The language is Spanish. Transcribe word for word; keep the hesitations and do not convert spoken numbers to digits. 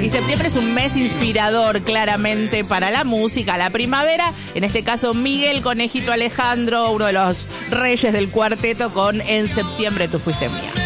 Y septiembre es un mes inspirador claramente para la música, la primavera. En este caso Miguel Conejito Alejandro, uno de los reyes del cuarteto, con En septiembre tú fuiste mía.